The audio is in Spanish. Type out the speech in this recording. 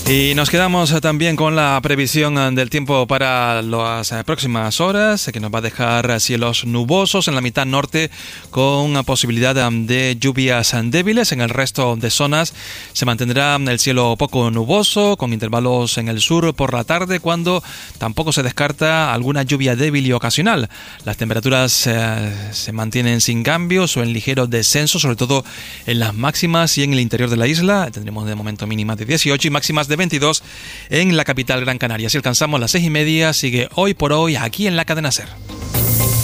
Y nos quedamos también con la previsión del tiempo para las próximas horas, que nos va a dejar cielos nubosos en la mitad norte con posibilidad de lluvias débiles. En el resto de zonas se mantendrá el cielo poco nuboso, con intervalos en el sur por la tarde, cuando tampoco se descarta alguna lluvia débil y ocasional. Las temperaturas se mantienen sin cambios o en ligero descenso, sobre todo en las máximas y en el interior de la isla. Tendremos de momento mínimas de 18 y máximas de 22 en la capital Gran Canaria. Si alcanzamos las 6:30, sigue Hoy por Hoy aquí en la Cadena SER.